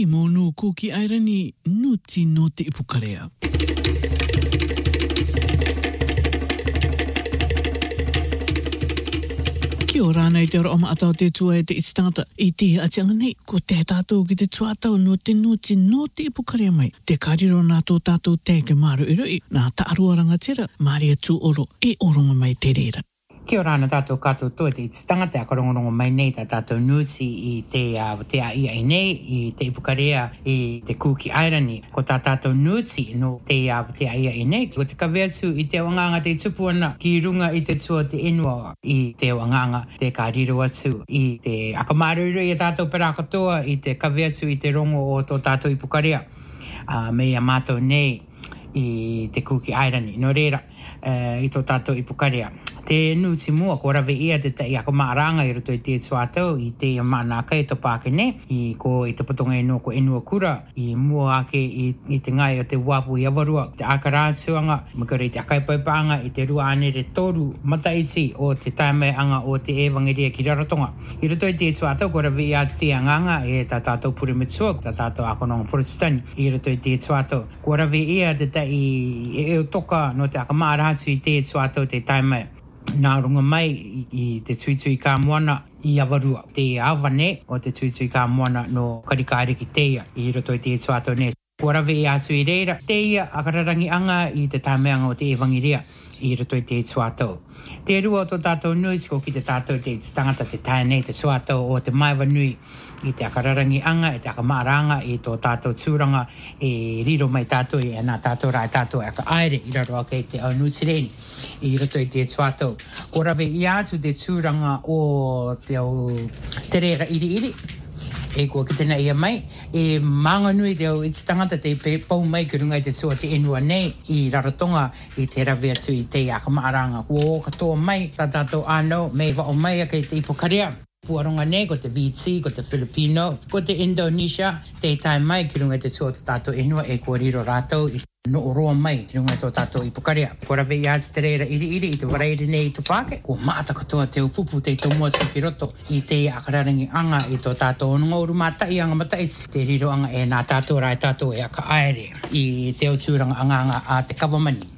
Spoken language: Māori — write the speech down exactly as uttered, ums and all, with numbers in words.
I monu kuki airani nuti no te ipukarea. Ki o rāna I te ora oma atau te tua e te itstangata I te atianga nei ko te tātou ki te tuatau no te nuti no te ipukarea mai. Te kariro nā tō tātou te ke maru I rui nā taarua rangatira Maria tū oro e oronga mai te reira. Kia ora ana tātou kātou tō te itstanga te akarongorongo mai nei tā tātou nuti I te uh, te a ia I nei I te ipukarea I te kuki airani. Ko tā tātou nuti no te a uh, te a ia I nei. Ko te kaweatu I te wanganga te tupu ana ki runga I te tua te inua I te wanganga te kāriro atu I te akamaruru I tātou perakatoa I te kaweatu I te rongo o tō tātou ipukarea. Uh, mea mātou nei I te kuki airani. No reira uh, I tō tātou ipukarea. Te nuti mua ko rawe ia te tai ako maaranga I roto I te tuatau I te manaka I to Pākene I ko I te patonga ino ko enua kura I mua ake I, I te ngai o te wapu I awarua te akarātuanga makare I te akaipaipanga I te rua ane re toru mataiti o te taimai anga o te ewangeria ki Rarotonga I roto I te tuatau ko rawe ia te anganga e tā tātou purimatua tā tātou akononga Protestani I roto I te tuatau ko rawe ia te tai e eo toka no te akamaaratu I te tuatau te taimai Nā runga mai I te tuitui ka moana I awarua. Te awane o te tuitui ka moana no karikaere ki teia I roto I te tuatau ne. Kua rawe I atu I reira. Teia akararangi anga I te tāmeanga o te ewangiria I roto I te tuatau. Te rua o tō tātou nui ko ki te tātou te tangata te tae nei te tuatau o te maiwa nui I te akararangi anga, I te akamaaranga, I tō tātou tūranga, e riro mai tātou, e nā tātou rai tātou e aka aere, I raro ake te au nutireni, I roto I te tuatau. Ko rawe I atu te tūranga o te au te reira iri iri, e kua ki tēnā ia mai, e maanga nui te au iti tangata te pau mai ki runga I te tua te enua nei, I Rarotonga, I te rawe atu I te akamaaranga. Kua o katoa mai, tā tātou anau, mei wa o mai ake te ipokarea. Puaronga nei, ko te V T, ko te Filipino, ko te Indonesia, te tai mai ki runga te tua te tātou enua e kua riro rātou I no roa mai ki runga tō tātou ipukarea. Ko rawe I atu te reira iri iri I te warairi nei I te Pāke, ko maata katoa te upupu te tomua te whiroto I te akararangi anga I tō tātou onunga uru mātai anga mataiti. Te riro anga e nā tātou rai tātou e aka aere I te o tūranga anga anga a te kawamani.